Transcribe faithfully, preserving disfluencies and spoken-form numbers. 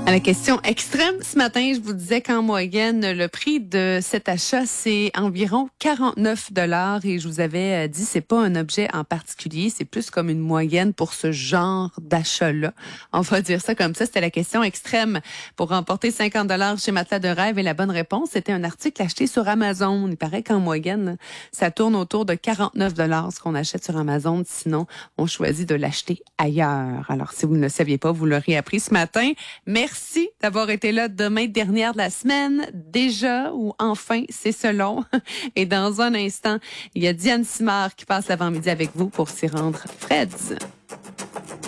À la question extrême, ce matin, je vous disais qu'en moyenne, le prix de cet achat, c'est environ quarante-neuf dollars et je vous avais dit, c'est pas un objet en particulier, c'est plus comme une moyenne pour ce genre d'achat-là. On va dire ça comme ça. C'était la question extrême pour remporter cinquante dollars chez Matelas de Rêve et la bonne réponse, c'était un article acheté sur Amazon. Il paraît qu'en moyenne, ça tourne autour de quarante-neuf dollars ce qu'on achète sur Amazon. Sinon, on choisit de l'acheter ailleurs. Alors, si vous ne le saviez pas, vous l'aurez appris ce matin. Merci Merci d'avoir été là demain, dernière de la semaine, déjà, ou enfin, c'est selon. Et dans un instant, il y a Diane Simard qui passe l'avant-midi avec vous pour s'y rendre. Freds.